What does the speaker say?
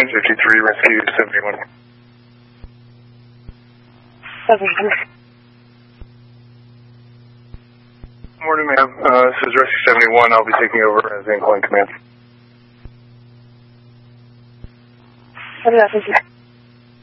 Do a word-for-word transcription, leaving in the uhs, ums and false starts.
Orange fifty-three, Rescue seventy-one. Morning, ma'am. Uh, this is Rescue seventy-one. I'll be taking over as incline command. What did that